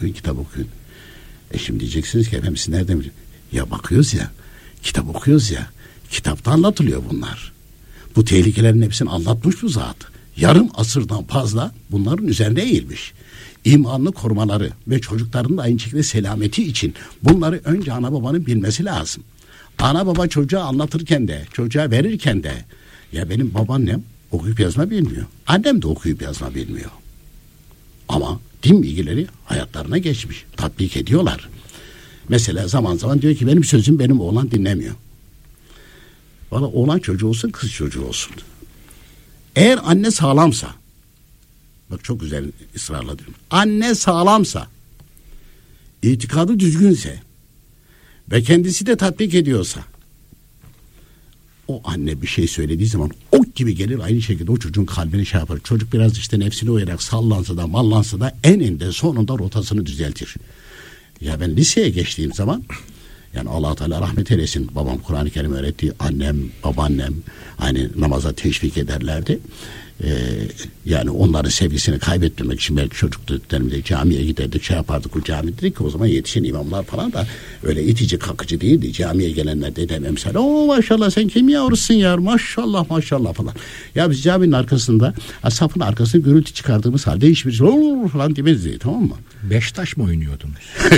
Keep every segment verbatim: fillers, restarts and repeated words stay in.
okuyun, kitap okuyun. E şimdi diyeceksiniz ki efendim siz nereden biliyorsunuz? Ya bakıyoruz ya, kitap okuyoruz ya, kitapta anlatılıyor bunlar. Bu tehlikelerin hepsini anlatmış bu zat. Yarım asırdan fazla bunların üzerine eğilmiş. İmanını korumaları ve çocukların da aynı şekilde selameti için bunları önce ana babanın bilmesi lazım. Ana baba çocuğa anlatırken de, çocuğa verirken de, ya benim babaannem okuyup yazma bilmiyor. Annem de okuyup yazma bilmiyor. Ama din bilgileri hayatlarına geçmiş. Tatbik ediyorlar. Mesela zaman zaman diyor ki benim sözüm benim oğlan dinlemiyor. Valla oğlan çocuğu olsun, kız çocuğu olsun. Eğer anne sağlamsa, bak çok güzel ısrarla diyorum. Anne sağlamsa, itikadı düzgünse ve kendisi de tatbik ediyorsa, o anne bir şey söylediği zaman ok gibi gelir, aynı şekilde o çocuğun kalbini şey yapar. Çocuk biraz işte nefsine uyarak sallansa da mallansa da eninde sonunda rotasını düzeltir. Ya ben liseye geçtiğim zaman, yani Allah Teala rahmet eylesin, babam Kur'an-ı Kerim öğretti, annem, babaannem hani namaza teşvik ederlerdi. Ee, yani onların sevgisini kaybetmemek için belki çocukluklarımızda camiye giderdik, şey yapardık, o cami dedik ki o zaman yetişen imamlar falan da öyle itici kakıcı değildi. Camiye gelenler de demem sen, o maşallah sen kim yavrusun ya, maşallah maşallah falan. Ya biz caminin arkasında, safın arkasında gürültü çıkardığımız halde hiçbir şey falan demezdi, tamam mı? Beştaş mı oynuyordunuz?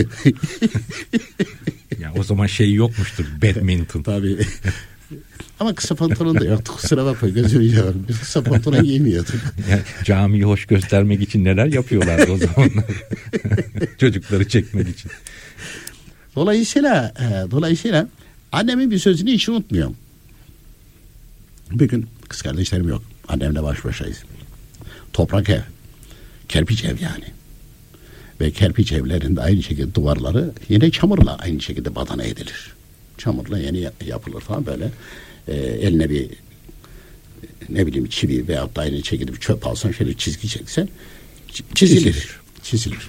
Ya o zaman şey yokmuştur, badminton. Tabii. Ama kısa pantolon da yoktu, kusura bakma, gözümü yiyorum. Biz kısa pantolon giymiyorduk. Yani camiyi hoş göstermek için neler yapıyorlardı o zamanlar. Çocukları çekmek için. Dolayısıyla e, dolayısıyla annemin bir sözünü hiç unutmuyorum. Bir gün kız kardeşlerim yok. Annemle baş başayız. Toprak ev. Kerpiç ev yani. Ve kerpiç evlerinde aynı şekilde duvarları yine çamurla aynı şekilde badana edilir. Çamurla yeni yapılır falan böyle. E, eline bir ne bileyim çivi veyahut da aynı şekilde bir çöp alsan, şöyle çizgi çeksen çizilir. Çizilir. çizilir.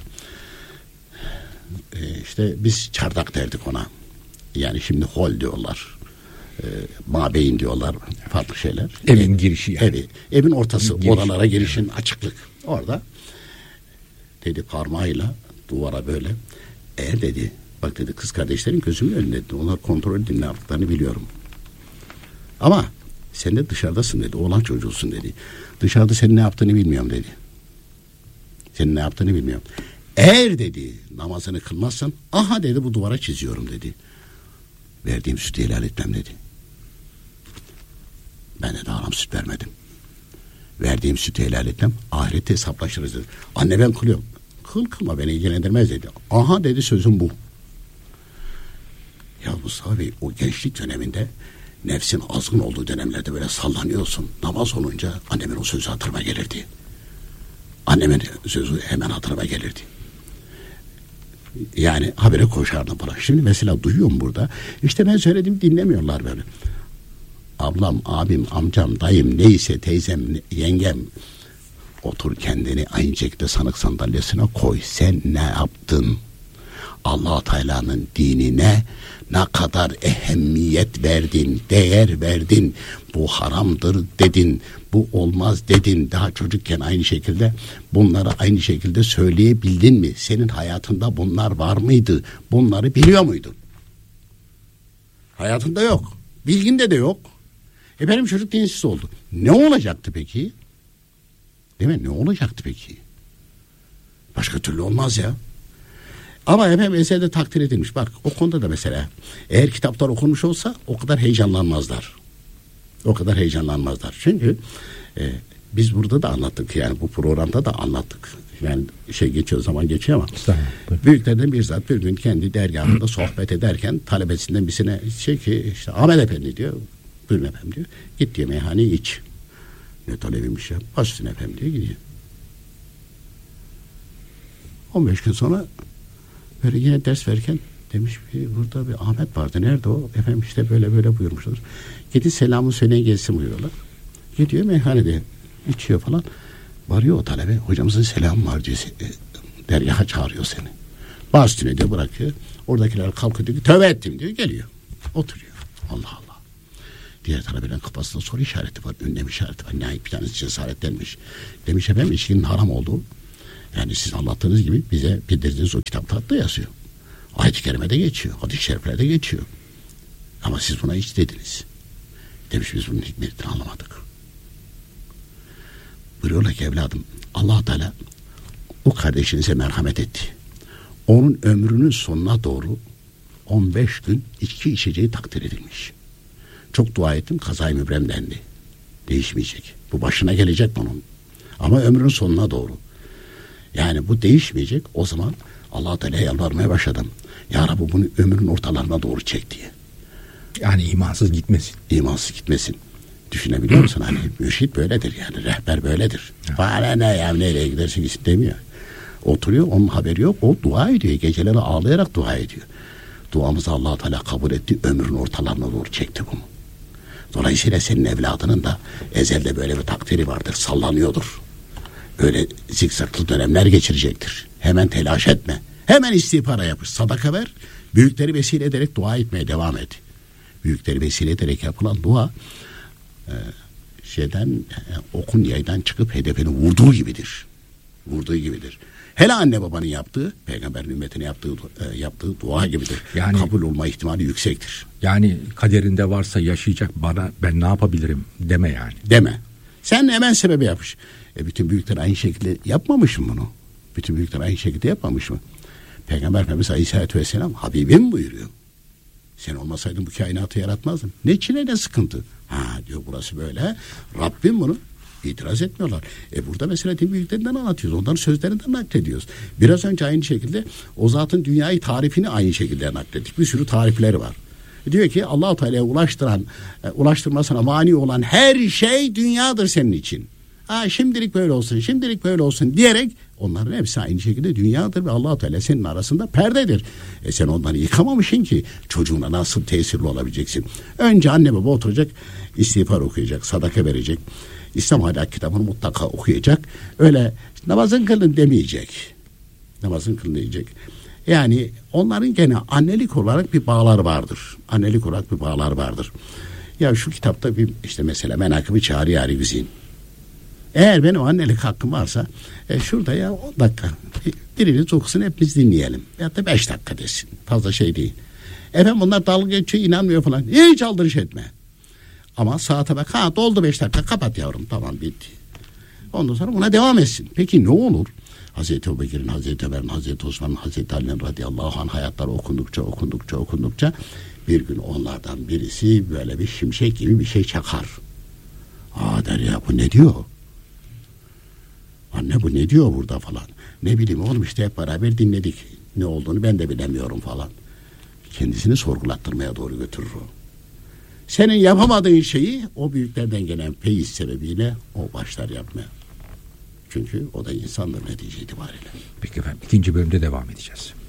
E, işte biz çardak derdik ona. Yani şimdi hol diyorlar. E, mabeyin diyorlar. Farklı şeyler. Evin e, girişi yani. Evi, evin ortası. Giriş, oralara girişin yani. Açıklık. Orada dedi parmağıyla duvara böyle. Eğer dedi, bak dedi, kız kardeşlerin gözümün önünde dedi. Onlar kontrol edin ne yaptıklarını biliyorum. Ama sen de dışarıdasın dedi. Oğlan çocuğusun dedi. Dışarıda senin ne yaptığını bilmiyorum dedi. Senin ne yaptığını bilmiyorum. Eğer dedi namazını kılmazsan, aha dedi bu duvara çiziyorum dedi. Verdiğim sütü helal etmem dedi. Ben de haram süt vermedim. Verdiğim sütü helal etmem, ahirette hesaplaşırız dedi. Anne ben kılıyorum. Kıl kılma beni ilgilendirmez dedi. Aha dedi sözüm bu. Ya Mustafa Bey, o gençlik döneminde nefsin azgın olduğu dönemlerde böyle sallanıyorsun. Namaz olunca annemin o sözü hatırıma gelirdi. Annemin sözü hemen hatırıma gelirdi. Yani habere koşardım falan. Şimdi mesela duyuyorum burada. İşte ben söyledim dinlemiyorlar böyle. Ablam, abim, amcam, dayım, neyse teyzem, yengem, otur kendini aynı şekilde sanık sandalyesine koy. Sen ne yaptın? Allah Teala'nın dinine ne kadar ehemmiyet verdin, değer verdin. Bu haramdır dedin, bu olmaz dedin. Daha çocukken aynı şekilde bunları aynı şekilde söyleyebildin mi? Senin hayatında bunlar var mıydı? Bunları biliyor muydun? Hayatında yok. Bilginde de yok. E benim çocuk dinsiz oldu. Ne olacaktı peki? Değil mi? Ne olacaktı peki? Başka türlü olmaz ya. Ama efendim eserde takdir edilmiş. Bak o konuda da mesela eğer kitaplar okunmuş olsa o kadar heyecanlanmazlar. O kadar heyecanlanmazlar. Çünkü e, biz burada da anlattık, yani bu programda da anlattık. Yani şey geçiyor, zaman geçiyor ama tamam, büyüklerden bir zat bir gün kendi dergahında sohbet ederken talebesinden birisine şey ki işte Ahmet Efendi diyor, buyurun efendim diyor, git diyor meyhaneye iç. Ne talebiymiş ya, baş üstüne efendim diyor, gidiyor. on beş gün sonra böyle yine ders verirken demiş ki burada bir Ahmet vardı, nerede o? Efendim işte böyle böyle buyurmuşlar. Gidin selamı söyleyin gelsin buyuruyorlar. Gidiyor meyhanede içiyor falan. Varıyor o talebe, hocamızın selamı var diyor, dergaha çağırıyor seni. Baş üstüne diyor, bırakıyor. Oradakiler kalkıyor diyor, tövbe ettim diyor, geliyor. Oturuyor. Allah Allah. Diğer talebelerin kafasında soru işareti var, ünlem işareti var. Nihayet bir tanesi cesaretlenmiş. Demiş efendim içkinin haram olduğu, Yani siz anlattığınız gibi bize bildirdiğiniz o kitapta da yazıyor. Ayet-i kerimede geçiyor. Hadis-i şeriflerde geçiyor. Ama siz buna hiç dediniz. Demiş biz bunun hikmetini anlamadık. Buyuruyorlar ki evladım, Allah Teala o kardeşinize merhamet etti. Onun ömrünün sonuna doğru on beş gün içki içeceği takdir edilmiş. Çok dua ettim, kazayı mübrem dendi. Değişmeyecek. Bu başına gelecek bunun. Ama ömrünün sonuna doğru. Yani bu değişmeyecek. O zaman Allah Teala'ya yalvarmaya başladım. Ya Rabbi bunu ömrün ortalarına doğru çek diye. Yani imansız gitmesin. İmansız gitmesin. Düşünebiliyor musun? Hani mürşit böyledir yani. Rehber böyledir. Bana ne ya, nereye gidersin gitsin demiyor. Oturuyor, onun haberi yok. O dua ediyor. Geceleri ağlayarak dua ediyor. Duamızı Allah Teala kabul etti. Ömrün ortalarına doğru çekti bunu. Dolayısıyla senin evladının da ezelde böyle bir takdiri vardır. Sallanıyordur. Öyle zikzaklı dönemler geçirecektir. Hemen telaş etme. Hemen istihbara yapış. Sadaka ver. Büyükleri vesile ederek dua etmeye devam et. Büyükleri vesile ederek yapılan dua e, şeyden e, okun yaydan çıkıp hedefini vurduğu gibidir. Vurduğu gibidir. Hele anne babanın yaptığı, peygamberin ümmetine yaptığı e, yaptığı dua gibidir. Yani kabul olma ihtimali yüksektir. Yani kaderinde varsa yaşayacak, bana ben ne yapabilirim deme yani. Deme. Sen hemen sebebe yapış. E, bütün büyükler aynı şekilde yapmamış mı bunu? Bütün büyükler aynı şekilde yapmamış mı? Peygamber Efendimiz Aleyhisselatü Vesselam Habibim buyuruyor. Sen olmasaydın bu kainatı yaratmazdın. Ne çile ne sıkıntı. Ha diyor, burası böyle. Rabbim bunu itiraz etmiyorlar. E burada mesela din büyüklerinden anlatıyoruz. Onların sözlerinden naklediyoruz. Biraz önce aynı şekilde o zatın dünyayı tarifini aynı şekilde naklettik. Bir sürü tarifleri var. E diyor ki Allah-u Teala'ya ulaştıran, e, ulaştırmasına mani olan her şey dünyadır senin için. Ha, şimdilik böyle olsun, şimdilik böyle olsun diyerek onların hepsi aynı şekilde dünyadır ve Allah-u Teala senin arasında perdedir. E sen onları yıkamamışsın ki çocuğuna nasıl tesirli olabileceksin? Önce anne baba oturacak, istiğfar okuyacak, sadaka verecek, İslam ahlak kitabını mutlaka okuyacak. Öyle namazın kılın demeyecek. Namazın kılın diyecek. Yani onların gene annelik olarak bir bağlar vardır. Annelik olarak bir bağlar vardır. Ya şu kitapta bir işte mesela Menakıb-ı Çağrı Yâri Güzin. Eğer benim annelik hakkım varsa e, şurada ya on dakika biriniz okusun, hepimiz dinleyelim. Ya da beş dakika desin. Fazla şey değil. Efendim bunlar dalga geçiyor, inanmıyor falan. Hiç aldırış etme. Ama saate bak, ha doldu beş dakika, kapat yavrum, tamam bitti. Ondan sonra buna devam etsin. Peki ne olur? Hazreti Ebubekir'in, Hazreti Ömer'in, Hazreti Osman'ın, Hazreti Ali'nin radıyallahu anh hayatları okundukça okundukça okundukça bir gün onlardan birisi böyle bir şimşek gibi bir şey çakar. Aa der ya, bu ne diyor? Anne bu ne diyor burada falan. Ne bileyim oğlum, işte hep beraber dinledik. Ne olduğunu ben de bilemiyorum falan. Kendisini sorgulattırmaya doğru götürür o. Senin yapamadığın şeyi o büyüklerden gelen feyiz sebebiyle o başlar yapmaya. Çünkü o da insandır netice itibariyle. Peki efendim, ikinci bölümde devam edeceğiz.